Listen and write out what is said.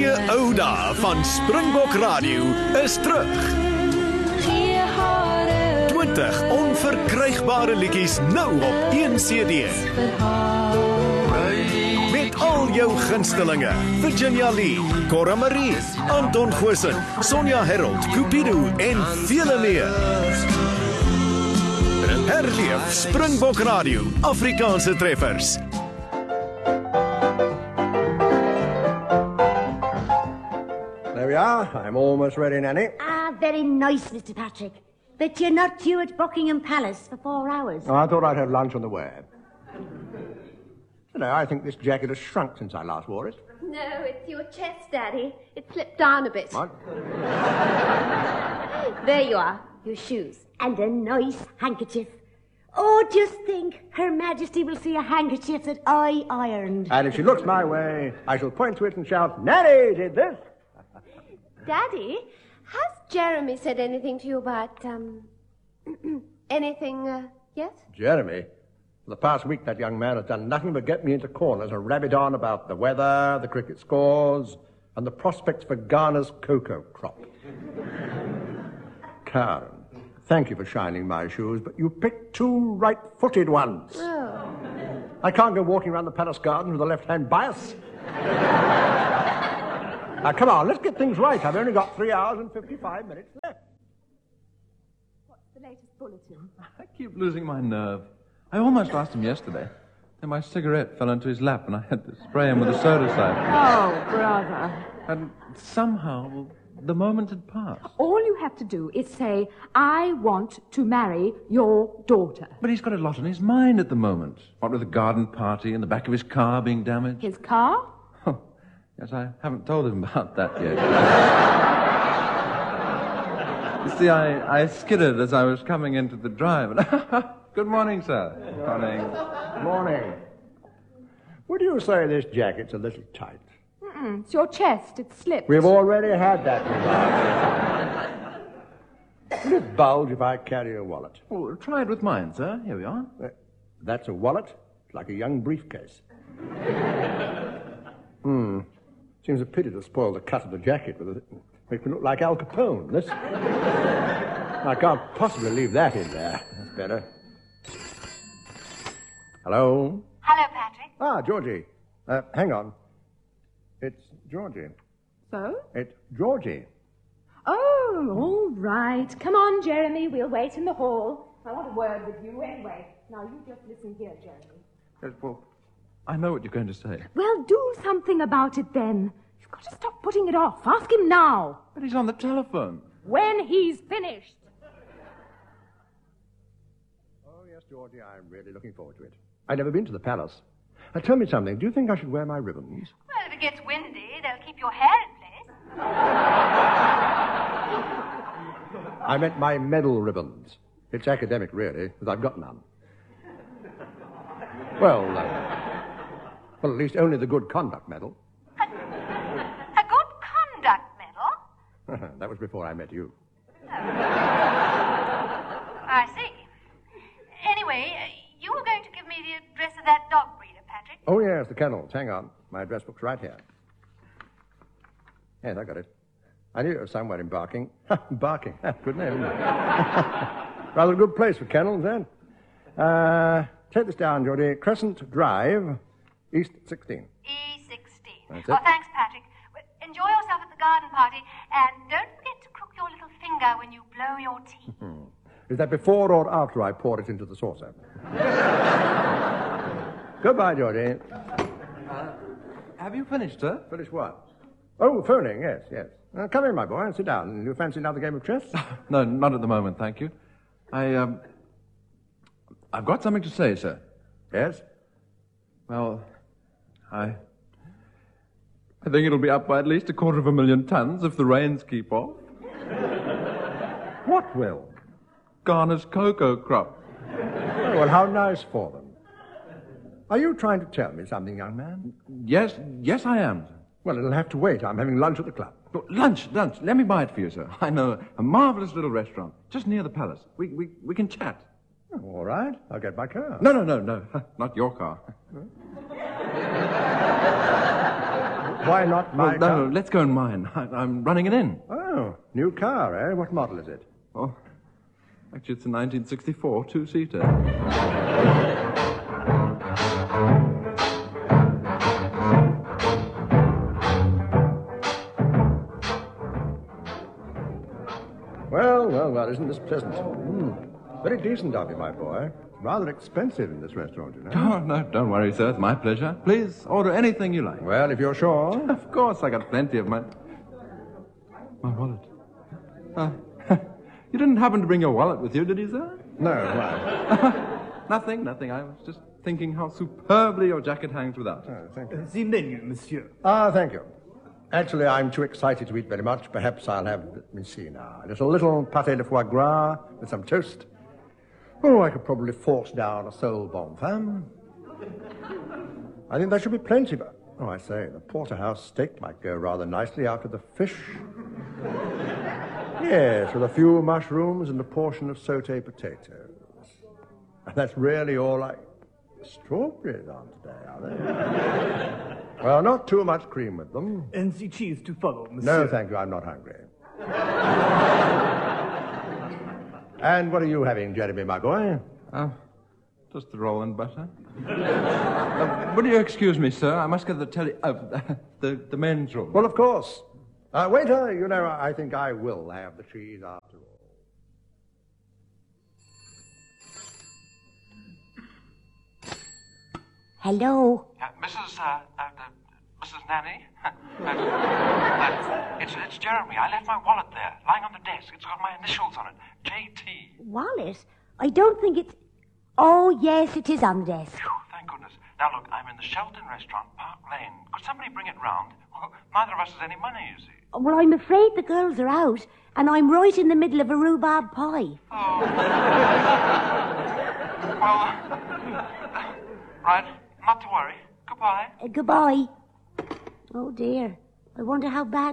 Goeie ou dae van Springbok Radio is terug. 20 onverkrygbare liedjies nou op 1 CD. Met al jou gunstelinge: Virginia Lee, Cora Marie, Anton Goosen, Sonja Herold, Cupido en vele meer. Herleef Springbok Radio, Afrikaanse treffers. There we are. I'm almost ready, Nanny. Very nice, Mr. Patrick. But you're not due at Buckingham Palace for 4 hours. Oh, I thought I'd have lunch on the way. You know, I think this jacket has shrunk since I last wore it. No, it's your chest, Daddy. It slipped down a bit. What? There you are, your shoes. And a nice handkerchief. Oh, just think, Her Majesty will see a handkerchief that I ironed. And if she looks my way, I shall point to it and shout, Nanny did this. Daddy, has Jeremy said anything to you about, anything, yet? Jeremy? For the past week, that young man has done nothing but get me into corners and rabbit on about the weather, the cricket scores, and the prospects for Ghana's cocoa crop. Karen, thank you for shining my shoes, but you picked 2 right-footed ones. Oh. I can't go walking around the palace garden with a left-hand bias. Now, come on, let's get things right. I've only got 3 hours and 55 minutes left. What's the latest bulletin? I keep losing my nerve. I almost asked him yesterday. Then my cigarette fell into his lap and I had to spray him with a soda siphon. Oh, brother. And somehow, the moment had passed. All you have to do is say, I want to marry your daughter. But he's got a lot on his mind at the moment. What with the garden party and the back of his car being damaged. His car? Oh, yes, I haven't told him about that yet. You see, I skidded as I was coming into the drive. Good morning, sir. Good morning. Morning. Would you say this jacket's a little tight? It's your chest. It slipped. We've already had that remark. Will it bulge if I carry a wallet? Well, try it with mine, sir. Here we are. That's a wallet? It's like a young briefcase. Seems a pity to spoil the cut of the jacket with it. Makes me look like Al Capone. This. I can't possibly leave that in there. That's better. Hello? Hello, Patrick. Ah, Georgie. Hang on. It's Georgie. So? It's Georgie. Oh, all right. Come on, Jeremy. We'll wait in the hall. I want a word with you anyway. Now, you just listen here, Jeremy. Yes, well, I know what you're going to say. Well, do something about it then. You've got to stop putting it off. Ask him now. But he's on the telephone. When he's finished. Oh, yes, Georgie, I'm really looking forward to it. I've never been to the palace. Tell me something. Do you think I should wear my ribbons? Well, if it gets windy, they'll keep your hair in place. I meant my medal ribbons. It's academic, really, because I've got none. Well, at least only the Good Conduct Medal. A good conduct medal? That was before I met you. I see. Anyway, you were going to give me the address of that dog breeder, Patrick. Oh, yes, the kennels. Hang on. My address book's right here. Yes, I got it. I knew it was somewhere in Barking. Barking. Good name, isn't it? Rather a good place for kennels, then. Take this down, Geordie. Crescent Drive, East 16. E16. That's Oh, it. thanks, Patrick. Well, enjoy yourself at the garden party, and don't forget to crook your little finger when you blow your tea. Is that before or after I pour it into the saucer? Goodbye, Geordie. Have you finished, sir? Finish what? Oh, phoning, yes. Come in, my boy, and sit down. You fancy another game of chess? No, not at the moment, thank you. I've got something to say, sir. Yes? Well, I think it'll be up by at least 250,000 tons if the rains keep off. What will? Ghana's cocoa crop. Oh, well, how nice for them. Are you trying to tell me something, young man? Yes, I am, sir. Well, it'll have to wait. I'm having lunch at the club. Oh, lunch. Let me buy it for you, sir. I know a marvelous little restaurant just near the palace. We can chat. Oh, all right. I'll get my car. No. Not your car. Why not my car? No, let's go in mine. I'm running it in. Oh, new car, eh? What model is it? Oh, actually, it's a 1964 two-seater. Well, isn't this pleasant? Very decent of you, my boy. Rather expensive in this restaurant, you know. Oh, no, don't worry, sir. It's my pleasure. Please, order anything you like. Well, if you're sure. Of course, I got plenty of my wallet. You didn't happen to bring your wallet with you, did you, sir? No, why? Nothing. I was just thinking how superbly your jacket hangs without it. Oh, thank you. The menu, monsieur. Thank you. Actually, I'm too excited to eat very much. Perhaps I'll have, let me see now, just a little pâté de foie gras with some toast. Oh, I could probably force down a sole bonne femme. I think that should be plenty, but... Oh, I say, the porterhouse steak might go rather nicely after the fish. Yes, with a few mushrooms and a portion of sauté potatoes. And that's really all I... Strawberries aren't today, are they? Well, not too much cream with them. And the cheese to follow, monsieur. No, thank you, I'm not hungry. And what are you having, Jeremy, my boy? Just the roll and butter. Will you excuse me, sir? I must get the men's room. Well, of course. Waiter, you know, I think I will have the cheese after all. Hello? Mrs. Nanny? It's Jeremy. I left my wallet there, lying on the desk. It's got my initials on it. J.T. Wallet? I don't think it's... Oh, yes, it is on the desk. Phew, thank goodness. Now, look, I'm in the Shelton restaurant, Park Lane. Could somebody bring it round? Well, neither of us has any money, you see. Well, I'm afraid the girls are out, and I'm right in the middle of a rhubarb pie. Oh. Well, right, not to worry. Goodbye. Goodbye. Oh, dear. I wonder how bad